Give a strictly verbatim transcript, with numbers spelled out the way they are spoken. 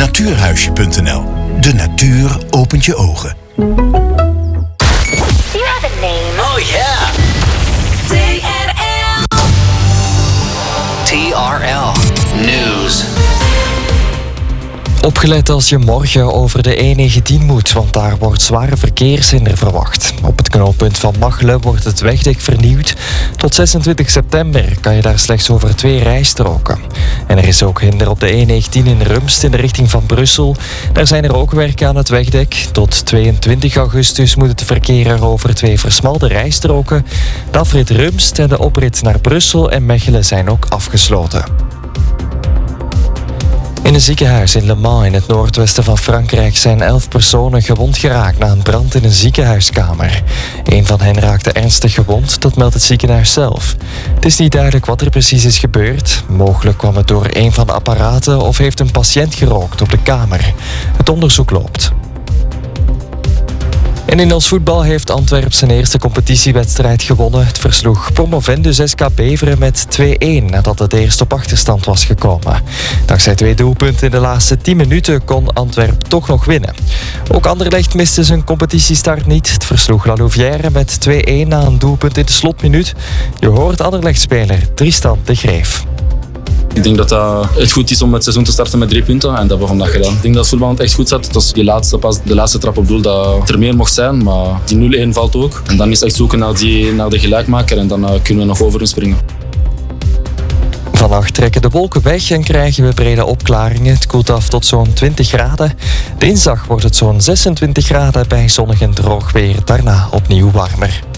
Natuurhuisje punt n l. De natuur opent je ogen. You have a name. Oh yeah. T R L. T R L News. Opgelet als je morgen over de E negentien moet, want daar wordt zware verkeershinder verwacht. Op het knooppunt van Machelen wordt het wegdek vernieuwd. Tot zesentwintig september kan je daar slechts over twee rijstroken. En er is ook hinder op de E negentien in Rumst in de richting van Brussel. Daar zijn er ook werken aan het wegdek. Tot tweeëntwintig augustus moet het verkeer er over twee versmalde rijstroken. De afrit Rumst en de oprit naar Brussel en Mechelen zijn ook afgesloten. In een ziekenhuis in Le Mans in het noordwesten van Frankrijk zijn elf personen gewond geraakt na een brand in een ziekenhuiskamer. Een van hen raakte ernstig gewond, dat meldt het ziekenhuis zelf. Het is niet duidelijk wat er precies is gebeurd. Mogelijk kwam het door een van de apparaten of heeft een patiënt gerookt op de kamer. Het onderzoek loopt. En in ons voetbal heeft Antwerp zijn eerste competitiewedstrijd gewonnen. Het versloeg promovendus S K Beveren met twee-een nadat het eerst op achterstand was gekomen. Dankzij twee doelpunten in de laatste tien minuten kon Antwerp toch nog winnen. Ook Anderlecht miste zijn competitiestart niet. Het versloeg La Louvière met twee-een na een doelpunt in de slotminuut. Je hoort Anderlecht-speler Tristan de Greef. Ik denk dat uh, het goed is om het seizoen te starten met drie punten en dat hebben we vandaag gedaan. Ik denk dat het voetbal echt goed zat. Het was die laatste, pas de laatste trap op doel dat het er meer mocht zijn, maar die nul-een valt ook. En dan is het echt zoeken naar, die, naar de gelijkmaker en dan uh, kunnen we nog over hun springen. Vannacht trekken de wolken weg en krijgen we brede opklaringen. Het koelt af tot zo'n twintig graden. Dinsdag wordt het zo'n zesentwintig graden bij zonnig en droog weer. Daarna opnieuw warmer.